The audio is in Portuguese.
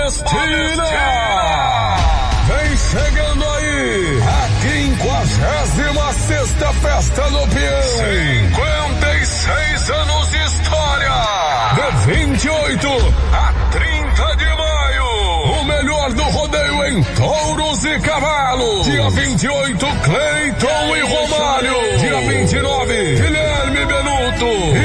Palestina. Vem chegando aí a 56ª Festa do Peão. 56 anos de história. De 28 a 30 de maio. O melhor do rodeio em touros e cavalos. Dia 28, Cleiton e Romário. Dia 29, Guilherme Benuto